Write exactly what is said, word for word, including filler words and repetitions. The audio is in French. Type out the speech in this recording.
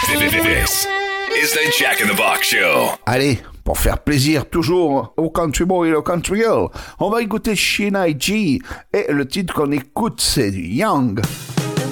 This is the Jack in the Box Show. Allez, pour faire plaisir toujours au country boy et au country girl, on va écouter Sheena G. Et le titre qu'on écoute, c'est Young.